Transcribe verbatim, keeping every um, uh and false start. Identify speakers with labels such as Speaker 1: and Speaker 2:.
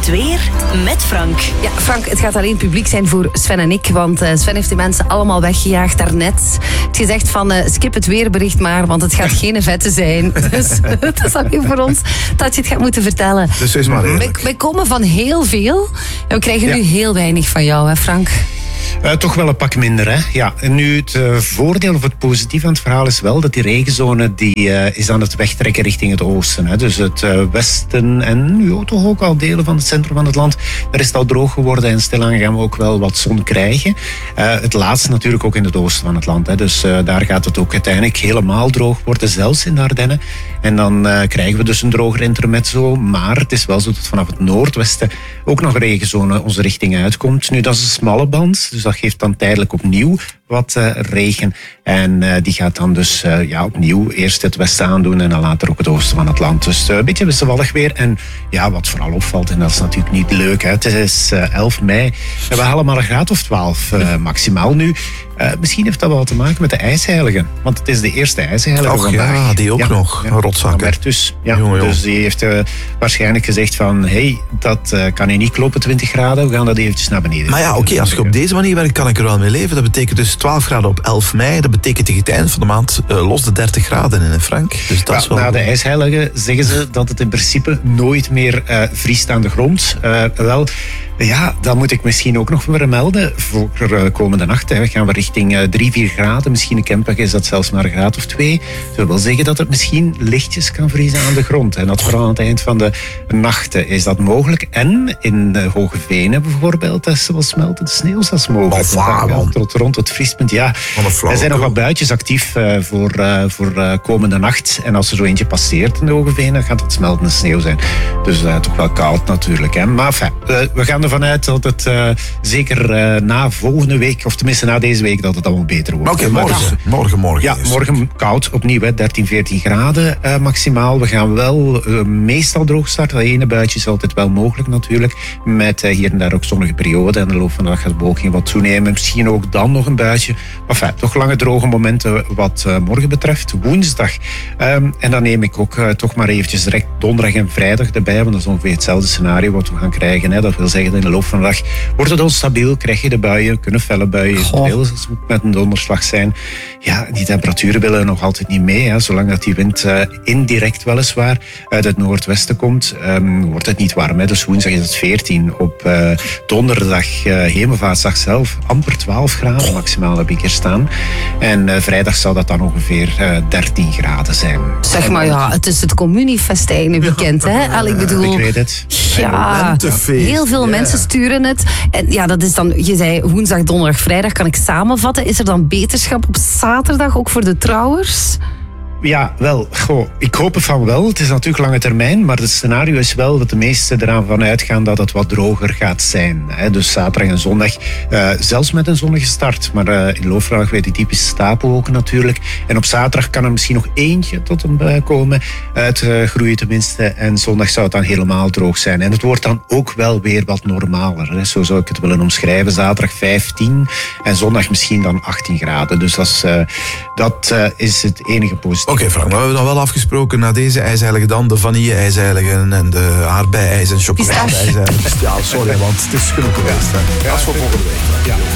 Speaker 1: Het weer met Frank.
Speaker 2: Ja, Frank, het gaat alleen publiek zijn voor Sven en ik. Want uh, Sven heeft de mensen allemaal weggejaagd daarnet. Het gezegd van uh, skip het weerbericht maar, want het gaat geen vette zijn. Dus dat is alleen voor ons dat je het gaat moeten vertellen.
Speaker 3: Dus is maar
Speaker 2: wij, wij komen van heel veel en we krijgen
Speaker 4: Ja.
Speaker 2: nu heel weinig van jou, hè Frank?
Speaker 4: Uh, toch wel een pak minder, hè? Ja, en nu het uh, voordeel of het positief aan het verhaal is wel dat die regenzone die, uh, is aan het wegtrekken richting het oosten. Hè? Dus het uh, westen en nu toch ook al delen van het centrum van het land, daar is het al droog geworden en stilaan gaan we ook wel wat zon krijgen. Uh, het laatste natuurlijk ook in het oosten van het land. Hè? Dus uh, daar gaat het ook uiteindelijk helemaal droog worden, zelfs in de Ardennen. En dan uh, krijgen we dus een droger intermezzo. Maar het is wel zo dat vanaf het noordwesten ook nog een regenzone onze richting uitkomt. Nu, dat is een smalle band, dus dat geeft dan tijdelijk opnieuw wat uh, regen. En uh, die gaat dan dus uh, ja, opnieuw eerst het westen aandoen en dan later ook het oosten van het land. Dus uh, een beetje wisselvallig weer. En ja, wat vooral opvalt, en dat is natuurlijk niet leuk, hè, het is uh, elf mei. We hebben allemaal een graad of twaalf uh, maximaal nu. Uh, misschien heeft dat wel te maken met de ijsheiligen. Want het is de eerste ijsheilige
Speaker 3: Och
Speaker 4: vandaag.
Speaker 3: ja, die ook
Speaker 4: ja,
Speaker 3: nog.
Speaker 4: Ja,
Speaker 3: Een rotzak.
Speaker 4: Dus, ja,
Speaker 3: Jongen, jongen.
Speaker 4: dus die heeft uh, waarschijnlijk gezegd van hey, dat uh, kan hier niet kloppen, twintig graden. We gaan dat eventjes naar beneden.
Speaker 3: Maar ja, oké, okay, als je op deze manier werkt, kan ik er wel mee leven. Dat betekent dus twaalf graden op elf mei. Dat betekent tegen het eind van de maand uh, los de dertig graden in, Frank. Dus dat
Speaker 4: ja,
Speaker 3: is wel...
Speaker 4: Na de ijsheiligen zeggen ze dat het in principe nooit meer uh, vriest aan de grond. Uh, wel, ja, dat moet ik misschien ook nog vermelden. Voor uh, komende nacht hè, gaan we richting uh, drie, vier graden. Misschien in Kempen is dat zelfs maar een graad of twee. Dat wil wel zeggen dat het misschien lichtjes kan vriezen aan de grond. En dat vooral aan het eind van de nachten is dat mogelijk. En in de Hoge Venen bijvoorbeeld, dat is wel smeltende sneeuw zelfs mogelijk.
Speaker 3: Enfin,
Speaker 4: ja, tot rond het vriespunt, ja. Er zijn nog wat buitjes actief uh, voor, uh, voor uh, komende nacht. En als er zo eentje passeert in de Hoge Venen, gaat het smeltende sneeuw zijn. Dus uh, toch wel koud natuurlijk. Hè. Maar enfin, uh, we gaan ervan uit dat het uh, zeker uh, na volgende week, of tenminste na deze week, dat het allemaal beter wordt.
Speaker 3: Oké, okay, morgen,
Speaker 4: ja.
Speaker 3: morgen, morgen.
Speaker 4: Ja,
Speaker 3: is.
Speaker 4: morgen koud, opnieuw hè, dertien, veertien graden uh, maximaal. We gaan wel uh, meestal droog starten. Dat ene buitje is altijd wel mogelijk natuurlijk. Met uh, hier en daar ook zonnige perioden. En de loop van de dag gaat de bewolking wat toenemen. Misschien ook dan nog een buitje. Maar enfin, toch lange droge momenten wat uh, morgen betreft. Woensdag. Um, en dan neem ik ook uh, toch maar eventjes direct donderdag en vrijdag erbij. Want dat is ongeveer hetzelfde scenario wat we gaan krijgen. Hè. Dat wil zeggen dat in de loop van de dag wordt het onstabiel. Krijg je de buien, kunnen felle buien. Eventueel met een donderslag zijn. Ja, die temperaturen willen nog altijd niet mee. Hè. Zolang dat die wind uh, indirect weliswaar uit het noordwesten komt, um, wordt het niet warm. Hè. Dus woensdag is het veertien. Op uh, donderdag, uh, Hemelvaartsdag zelf, amper twaalf graden maximaal heb ik hier staan. En uh, vrijdag zal dat dan ongeveer uh, dertien graden zijn.
Speaker 2: Zeg maar ja, het is het communiefestijnen weekend, hè? Al, ik bedoel,
Speaker 4: ik weet het.
Speaker 2: ja, heel veel
Speaker 3: yeah.
Speaker 2: mensen sturen het. En ja, dat is dan, je zei woensdag, donderdag, vrijdag, kan ik samenvatten. Is er dan beterschap op zaterdag, ook voor de trouwers?
Speaker 4: Ja, wel. Goh, ik hoop het van wel. Het is natuurlijk lange termijn, maar het scenario is wel dat de meesten eraan van uitgaan dat het wat droger gaat zijn. Hè. Dus zaterdag en zondag, uh, zelfs met een zonnige start. Maar uh, in Loofvraag weet die typische stapelwolken natuurlijk. En op zaterdag kan er misschien nog eentje tot een bui komen. Uitgroeien uh, tenminste. En zondag zou het dan helemaal droog zijn. En het wordt dan ook wel weer wat normaler. Hè. Zo zou ik het willen omschrijven. Zaterdag vijftien en zondag misschien dan achttien graden. Dus dat is, uh, dat, uh, is het enige positieve.
Speaker 3: Oké, okay, Frank, maar we hebben dan wel afgesproken na deze ijsheiligen dan de vanille-ijsheiligen en de aardbei-ijs en chocolade-ijsheiligen. Ja, sorry, want het is genoeg geweest. Hè. Dat is voor volgende week. Ja.